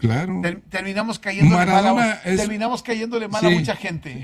Claro. Terminamos cayéndole mal a Sí. mucha gente.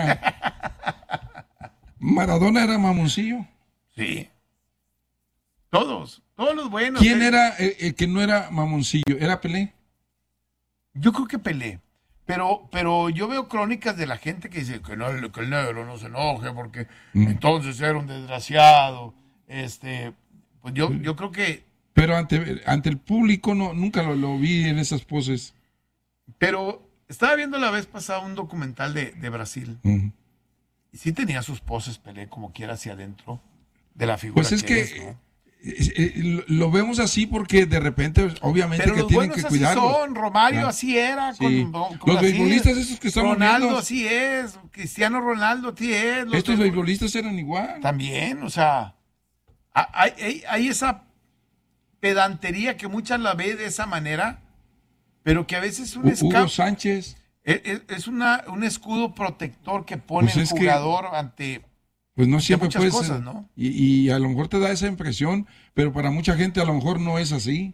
Maradona era mamoncillo. Sí. Todos los buenos. ¿Quién era el que no era mamoncillo? ¿Era Pelé? Yo creo que Pelé. Pero yo veo crónicas de la gente que dice que el negro no se enoje porque entonces era un desgraciado. Pues yo creo que. Pero ante el público nunca lo vi en esas poses. Pero estaba viendo la vez pasada un documental de Brasil. Ujú. Y sí tenía sus poses Pelé como quiera hacia adentro de la figura. Pues es que ¿no? lo vemos así porque de repente, obviamente, Pero que los tienen buenos que así cuidarlo. son. Romario Ah, así era. sí. Con Los Brasil. beisbolistas esos que estamos Ronaldo viendo. así es. Cristiano Ronaldo así es. Estos beisbolistas eran igual. También, o sea, hay esa pedantería que muchas la ve de esa manera, pero que a veces es un Hugo Sánchez. es un escudo protector que pone Pues el es que- jugador ante Pues no siempre muchas puede cosas, ser. ¿no? Y a lo mejor te da esa impresión, pero para mucha gente a lo mejor no es así.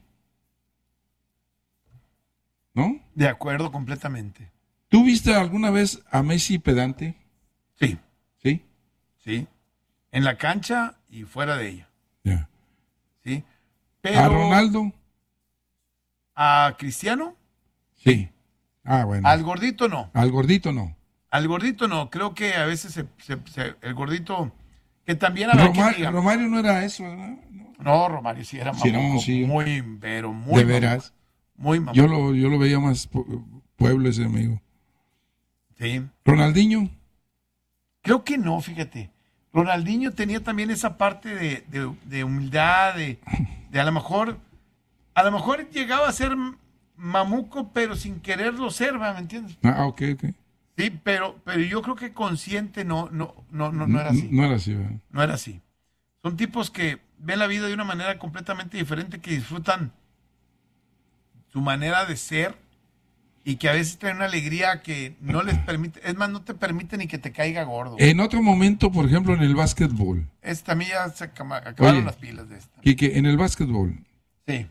¿No? De acuerdo completamente. ¿Tú viste alguna vez a Messi pedante? Sí, Sí. sí. En la cancha y fuera de ella, Ya. sí. Pero ¿A Ronaldo? a Cristiano, Sí. Ah, bueno. al gordito no. Al gordito no. Al gordito no. Creo que a veces el gordito, que también habrá quien diga, Romario no era eso, ¿verdad? No. no, Romario sí era Sí, era mamuco, mamoncillo. pero muy De mamuco, veras. muy mamuco. Yo lo veía más pueblo ese amigo. Sí. Ronaldinho. Creo que no, fíjate. Ronaldinho tenía también esa parte de humildad, de a lo mejor llegaba a ser mamuco, pero sin quererlo ser, ¿me entiendes? Ah, ok. Sí, pero yo creo que consciente no era así. No era así, ¿verdad? No era así. Son tipos que ven la vida de una manera completamente diferente, que disfrutan su manera de ser y que a veces traen una alegría que no les permite, es más, no te permite ni que te caiga gordo. En otro momento, por ejemplo, en el básquetbol. También ya se acabaron Oye, las pilas de esta. Quique, en el básquetbol, Sí.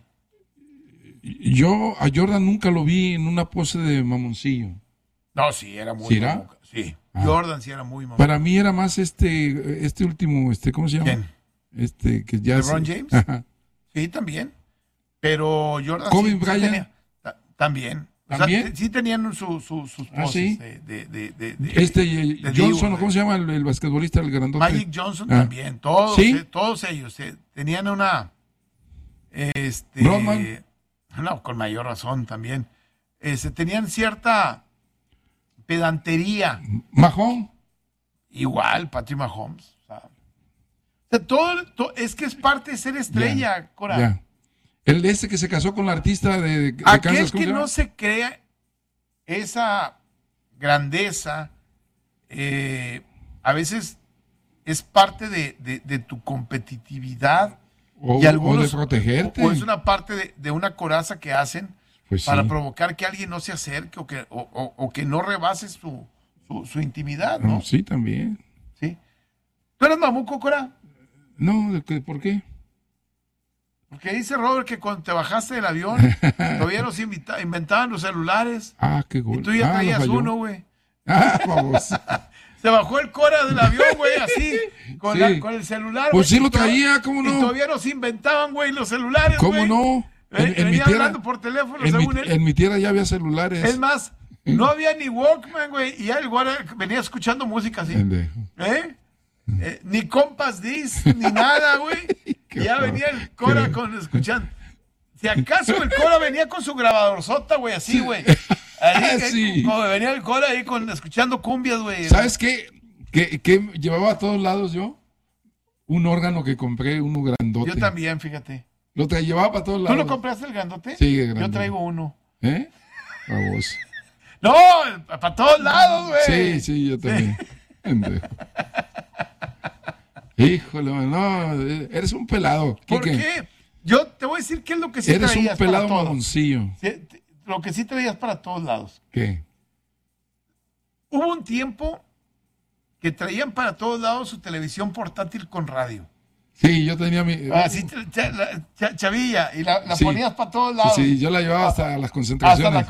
yo a Jordan nunca lo vi en una pose de mamoncillo. No, sí, era muy ¿Sí era? mamuca. Sí. Ah. Jordan sí era muy mamuca. Para mí era más este último, ¿cómo se llama? ¿Quién? Que ya ¿LeBron James? Ajá. Sí, también. Pero Jordan Kobe sí Bryant. tenía. También. O sea, ¿También? sí tenían sus poses ¿sí? de Johnson, divo, ¿o cómo se llama el basquetbolista, el grandote? Magic Johnson Ah. también. Todos, ¿Sí? todos ellos tenían una. Rodman. No, con mayor razón también. Tenían cierta pedantería. Mahón. Igual, Patrick Mahomes. O sea, todo es que es parte de ser estrella, Cora. Ya. El que se casó con la artista de Aquel Kansas, ¿cómo que se llama? no se crea esa grandeza, a veces es parte de tu competitividad O y algunos, de protegerte. o es una parte de una coraza que hacen Pues para sí. provocar que alguien no se acerque o que no rebase su intimidad, ¿no? No, sí, también. ¿Sí? ¿Tú eres mamuco, Cora? No, ¿por qué? Porque dice Robert que cuando te bajaste del avión, todavía nos inventaban los celulares. Ah, qué gol. Y tú ya no traías falló. uno, güey. Ah, vamos. Se bajó el Cora del avión, güey, así, con, Sí. con el celular. Pues güey, sí lo y todavía- traía, ¿cómo no? Y todavía nos inventaban, güey, los celulares, ¿Cómo güey. no? Venía hablando por teléfono, según él. En mi tierra ya había celulares. Es más, no había ni Walkman, güey, y ya el güey venía escuchando música así. Pendejo. Ni Compass Disc, ni nada, güey. Qué Ya horror. venía el Cora escuchando. Si acaso el Cora venía con su grabadorzota, güey, así, güey. Ahí, Sí. como venía el Cora ahí escuchando cumbias, güey. ¿Sabes qué? ¿Qué llevaba a todos lados yo? Un órgano que compré, uno grandote. Yo también, fíjate. Lo llevaba para todos ¿Tú lados. lo compraste el grandote? Sí, el grandote. Yo traigo uno. ¿Eh? A vos. No, para todos lados, güey. Sí, yo también. Pendejo. Híjole, no, eres un pelado. ¿Por Quique. qué? Yo te voy a decir qué es lo que sí Eres un traías pelado para todos. mamoncillo. Sí, lo que sí traías para todos lados. ¿Qué? Hubo un tiempo que traían para todos lados su televisión portátil con radio. Sí, yo tenía mi... Así, chavilla, y la Sí. ponías para todos lados. Sí, yo la llevaba hasta las concentraciones.